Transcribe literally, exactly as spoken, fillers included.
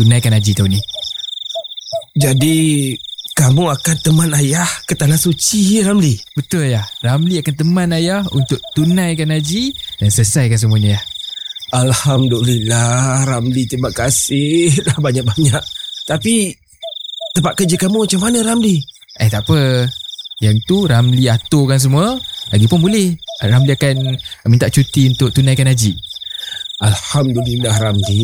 tunaikan haji tahun ni. Jadi kamu akan teman ayah ke Tanah Suci, Ramli? Betul ya. Ramli akan teman ayah untuk tunaikan haji dan selesaikan semuanya ya. Alhamdulillah Ramli, terima kasih dah banyak-banyak. Tapi tempat kerja kamu macam mana, Ramli? Eh tak apa. Yang tu Ramli aturkan semua. Lagipun boleh. Ramli akan minta cuti untuk tunaikan haji. Alhamdulillah Ramli.